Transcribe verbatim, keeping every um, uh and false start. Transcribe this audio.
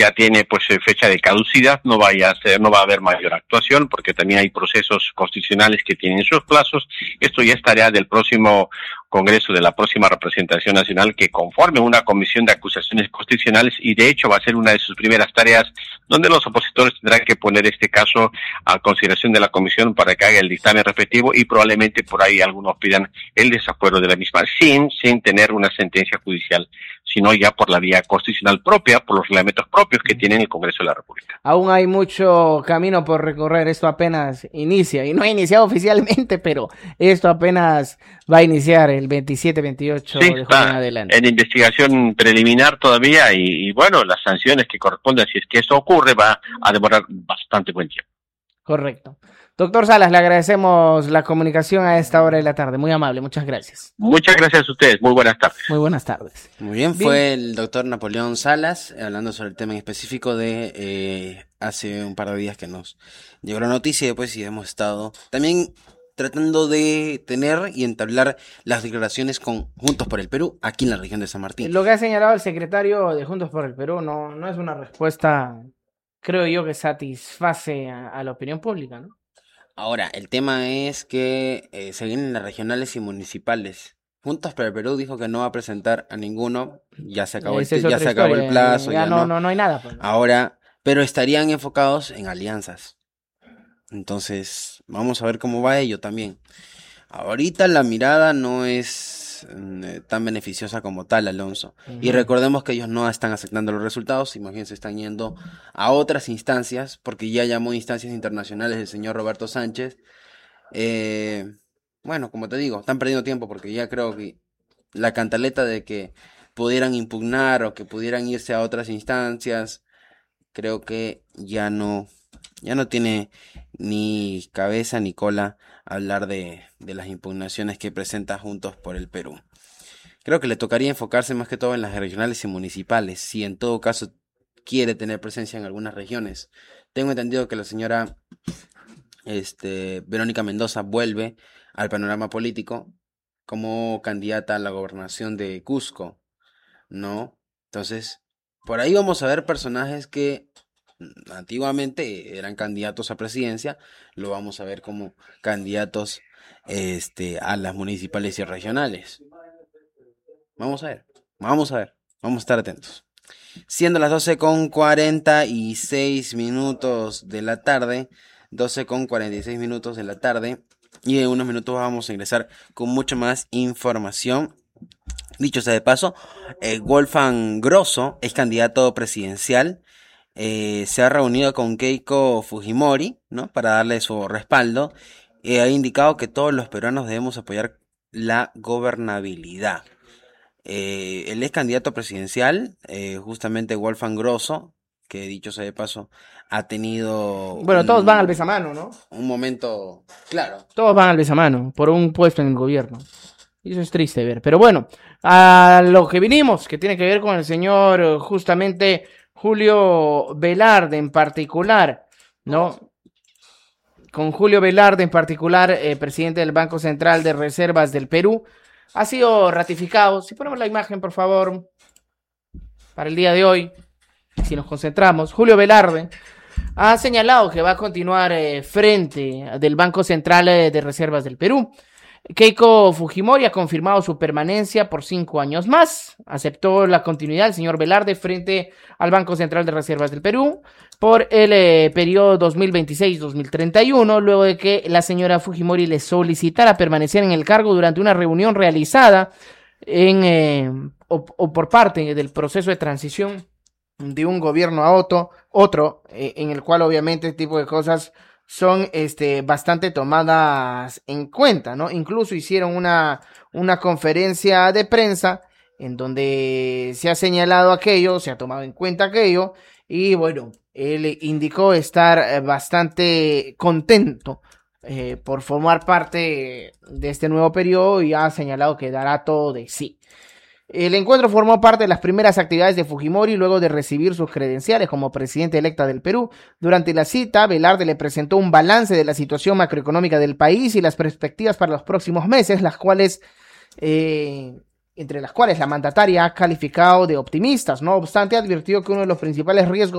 ya tiene pues fecha de caducidad, no vaya a ser, no va a haber mayor actuación, porque también hay procesos constitucionales que tienen sus plazos. Esto ya es tarea del próximo Congreso, de la próxima representación nacional, que conforme una comisión de acusaciones constitucionales, y de hecho va a ser una de sus primeras tareas, donde los opositores tendrán que poner este caso a consideración de la comisión para que haga el dictamen respectivo, y probablemente por ahí algunos pidan el desafuero de la misma, sin, sin tener una sentencia judicial, sino ya por la vía constitucional propia, por los reglamentos propios que tiene el Congreso de la República. Aún hay mucho camino por recorrer, esto apenas inicia, y no ha iniciado oficialmente, pero esto apenas va a iniciar el veintisiete veintiocho sí, de julio en adelante. En investigación preliminar todavía, y, y bueno, las sanciones que corresponden, si es que eso ocurre, va a demorar bastante buen tiempo. Correcto. Doctor Salas, le agradecemos la comunicación a esta hora de la tarde. Muy amable, muchas gracias. Muchas gracias a ustedes, muy buenas tardes. Muy buenas tardes. Muy bien, bien. Fue el doctor Napoleón Salas hablando sobre el tema en específico de eh, hace un par de días que nos llegó la noticia, y después sí hemos estado también tratando de tener y entablar las declaraciones con Juntos por el Perú aquí en la región de San Martín. Lo que ha señalado el secretario de Juntos por el Perú no, no es una respuesta, creo yo, que satisface a, a la opinión pública, ¿no? Ahora, el tema es que eh, se vienen las regionales y municipales. Juntos por el Perú dijo que no va a presentar a ninguno, ya se acabó, el, es ya se acabó el plazo. Ya, ya no, no, no, no hay nada. Pues. Ahora, pero estarían enfocados en alianzas. Entonces, vamos a ver cómo va ello también. Ahorita la mirada no es eh, tan beneficiosa como tal, Alonso. Uh-huh. Y recordemos que ellos no están aceptando los resultados, y más bien se están yendo a otras instancias, porque ya llamó instancias internacionales el señor Roberto Sánchez. Eh, bueno, como te digo, están perdiendo tiempo, porque ya creo que la cantaleta de que pudieran impugnar o que pudieran irse a otras instancias, creo que ya no... Ya no tiene ni cabeza ni cola hablar de, de las impugnaciones que presenta Juntos por el Perú. Creo que le tocaría enfocarse más que todo en las regionales y municipales, si en todo caso quiere tener presencia en algunas regiones. Tengo entendido que la señora este, Verónica Mendoza vuelve al panorama político como candidata a la gobernación de Cusco, ¿no? Entonces, por ahí vamos a ver personajes que antiguamente eran candidatos a presidencia, lo vamos a ver como candidatos este, a las municipales y regionales. Vamos a ver, vamos a ver, vamos a estar atentos. Siendo las doce con cuarenta y seis minutos de la tarde, doce con cuarenta y seis minutos de la tarde, y en unos minutos vamos a ingresar con mucha más información. Dicho sea de paso, eh, Wolfgang Grosso es candidato presidencial. Eh, se ha reunido con Keiko Fujimori, ¿no?, para darle su respaldo. Eh, ha indicado que todos los peruanos debemos apoyar la gobernabilidad. Eh, él es candidato presidencial, eh, justamente Wolfgang Grosso, que dicho sea de paso, ha tenido... Bueno, un, todos van al besamano, ¿no? Un momento, claro. Todos van al besamano por un puesto en el gobierno. Y eso es triste ver. Pero bueno, a lo que vinimos, que tiene que ver con el señor justamente... Julio Velarde en particular, ¿no? Con Julio Velarde en particular, eh, presidente del Banco Central de Reservas del Perú, ha sido ratificado. Si ponemos la imagen, por favor, para el día de hoy, si nos concentramos, Julio Velarde ha señalado que va a continuar eh, frente del Banco Central eh, de Reservas del Perú. Keiko Fujimori ha confirmado su permanencia por cinco años más. Aceptó la continuidad del señor Velarde frente al Banco Central de Reservas del Perú por el eh, periodo dos mil veintiséis dos mil treinta y uno, luego de que la señora Fujimori le solicitara permanecer en el cargo durante una reunión realizada en, eh, o, o por parte del proceso de transición de un gobierno a otro, otro eh, en el cual obviamente este tipo de cosas son este, bastante tomadas en cuenta, ¿no? Incluso hicieron una, una conferencia de prensa en donde se ha señalado aquello, se ha tomado en cuenta aquello, y bueno, él indicó estar bastante contento eh, por formar parte de este nuevo periodo y ha señalado que dará todo de sí. El encuentro formó parte de las primeras actividades de Fujimori luego de recibir sus credenciales como presidente electa del Perú. Durante la cita, Velarde le presentó un balance de la situación macroeconómica del país y las perspectivas para los próximos meses, las cuales, eh, entre las cuales la mandataria ha calificado de optimistas. No obstante, advirtió que uno de los principales riesgos